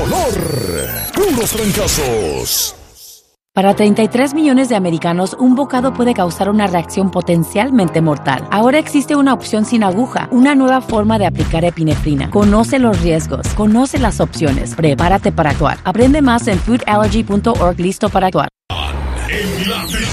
olor. Puros trancazos. Para 33 millones de americanos, un bocado puede causar una reacción potencialmente mortal. Ahora existe una opción sin aguja, una nueva forma de aplicar epinefrina. Conoce los riesgos, conoce las opciones, prepárate para actuar. Aprende más en foodallergy.org. Listo para actuar. En la